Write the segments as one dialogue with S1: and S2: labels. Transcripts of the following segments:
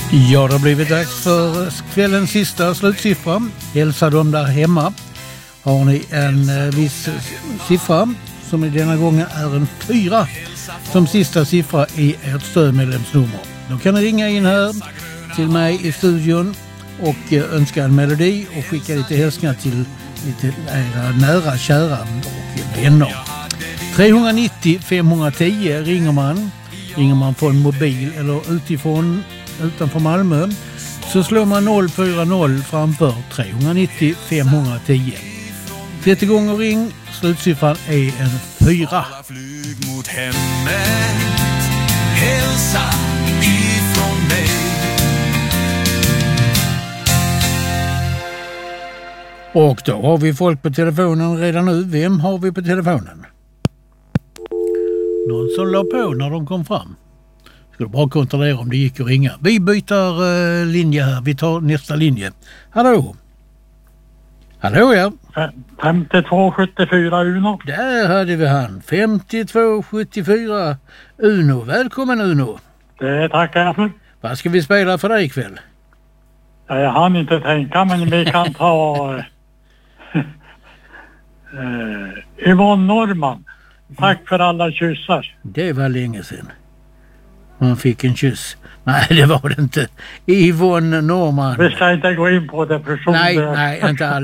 S1: Ja, det har blivit dags för kvällens sista slutsiffra. Hälsa dem där hemma. Har ni en viss siffra som i denna gången är en 4 som sista siffra i ert stödmedlemsnummer. Då kan ni ringa in här till mig i studion och önska en melodi och skicka lite hälsningar till lite era nära, kära och vänner. 390 510 ringer man. Ringer man från mobil eller utanför Malmö så slår man 040 framför 390 510. 30 gånger ring, slutsiffran är en 4.
S2: Flyg mot hemmet, hälsa ifrån mig.
S1: Och då har vi folk på telefonen redan nu. Vem har vi på telefonen? Någon som la på när de kom fram. Skulle bara kontrollera om det gick att ringa. Vi byter linje här. Vi tar nästa linje. Hallå? Hallå, ja.
S3: 5274 Uno.
S1: Där hade vi han. 5274 Uno. Välkommen Uno.
S3: Det tackar jag för.
S1: Vad ska vi spela för dig ikväll?
S3: Jag hann inte tänka, men vi kan ta Yvonne Norman. Tack för alla kyssar.
S1: Det var länge sedan man fick en kyss. Nej, det var det inte. Yvonne Norman.
S3: Vi ska inte gå in på det personliga.
S1: Nej,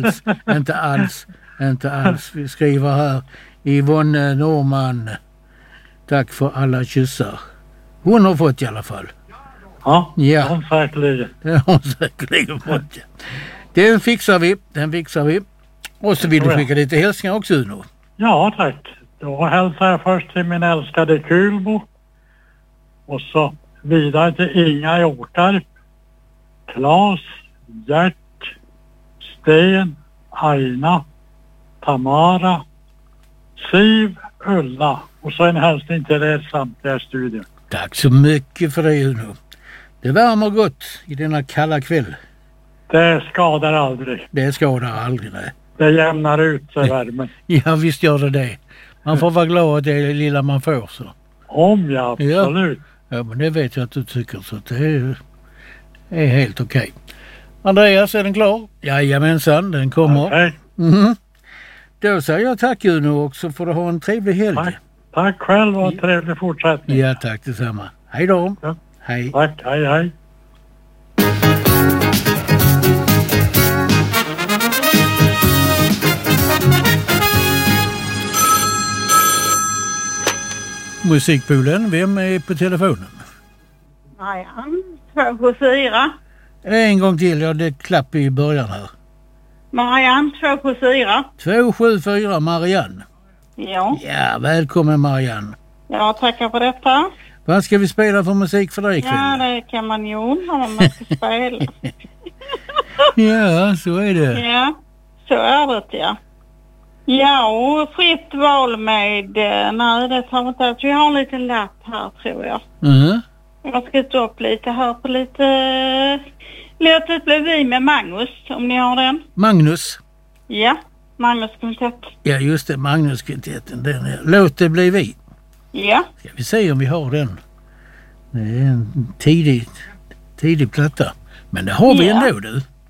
S1: inte alls. Vi skriver här. Yvonne Norman. Tack för alla kyssar. Hon har fått i alla fall.
S3: Ja,
S1: ja.
S3: Hon säkerligen.
S1: Det har hon säkerligen fått. Ja. Den fixar vi. Och så vill du skicka lite hälsningar också, Uno.
S3: Ja, tack. Då hälsar jag först till min älskade Kulbo. Och så vidare till Inga i Åkarp, Klas, Gert, Sten, Aina, Tamara, Siv, Ulla och så en hälsning till er samtliga studion.
S1: Tack så mycket för det, Uno. Det värmer gott i denna kalla kväll.
S3: Det skadar aldrig.
S1: Nej.
S3: Det jämnar ut sig värmen.
S1: Ja, visst gör det. Man får vara glad att det är det lilla man får så.
S3: Ja, absolut.
S1: Ja, men det vet jag att du tycker så att det är helt okej. Andreas, är den klar? Jajamensan, den kommer.
S3: Okay.
S1: Då säger jag tack Uno och så får du ha en trevlig helg.
S3: Tack själv och trevlig fortsättning.
S1: Ja, tack detsamma. Hej då.
S3: Ja.
S1: Hej.
S3: Tack, hej.
S1: Musikpoolen, vem är på telefonen?
S4: Marianne, 274.
S1: En gång till, det klapp i början här.
S4: Marianne, 274.
S1: 274, Marianne.
S4: Ja.
S1: Ja, välkommen Marianne.
S4: Ja, tackar för detta.
S1: Vad ska vi spela för musik för dig ikväll?
S4: Ja, det kan man ju undra om man ska spela.
S1: Ja, så är det.
S4: Ja, så är det, ja. Ja, och fritt val med... Nej, det tar inte. Vi har en liten lapp här, tror jag. Jag ska ta upp lite här på lite... Låt det bli vi med Magnus, om ni har den.
S1: Magnus?
S4: Ja, Magnus kvintett.
S1: Ja, just det, Magnus kvintetten. Den är. Låt det bli vi.
S4: Ja.
S1: Ska vi se om vi har den. Det är en tidig platta. Men det har vi ändå, du.